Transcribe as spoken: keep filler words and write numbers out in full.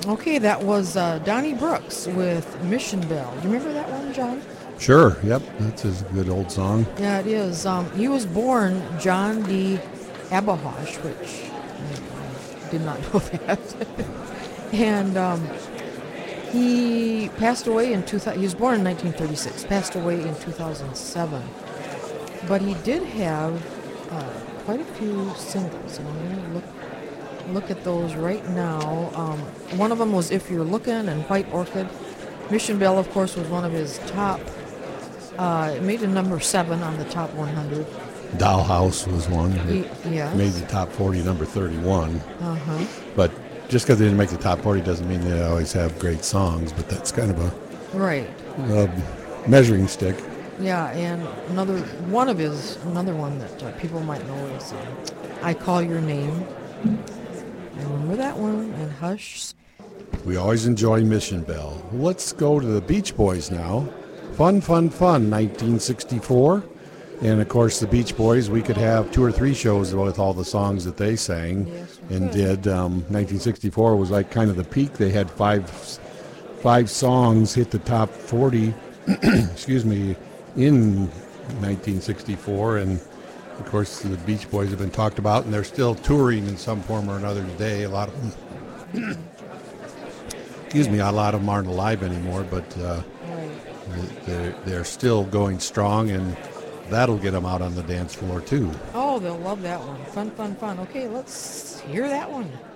Okay, that was uh, Donnie Brooks with Mission Bell. Do you remember that one, John? Sure, yep, that's a good old song. Yeah, it is. Um, he was born John D. Abahosh, which I did not know that. and um, he passed away in two thousand. He was born in nineteen thirty-six. Passed away in two thousand seven. But he did have uh, quite a few singles, and I'm going to look look at those right now. Um, one of them was "If You're Looking" and "White Orchid." Mission Bell, of course, was one of his top. Uh, it made a number seven on the top one hundred. Dollhouse was one. He, yes. Made the top forty, number thirty-one. Uh-huh. But just because they didn't make the top forty doesn't mean they always have great songs, but that's kind of a right uh, measuring stick. Yeah, and another one of his, another one that uh, people might know is um, "I Call Your Name." I remember that one, and "Hush." We always enjoy Mission Bell. Let's go to the Beach Boys now. Fun, Fun, Fun, nineteen sixty-four. And, of course, the Beach Boys, we could have two or three shows with all the songs that they sang yes, and did. Um, nineteen sixty-four was like kind of the peak. They had five five songs hit the top forty, excuse me, in nineteen sixty-four. And, of course, the Beach Boys have been talked about, and they're still touring in some form or another today. A lot of them, excuse me, a lot of them aren't alive anymore, but uh, they're, they're still going strong, and that'll get them out on the dance floor, too. Oh, they'll love that one. Fun, fun, fun. Okay, let's hear that one.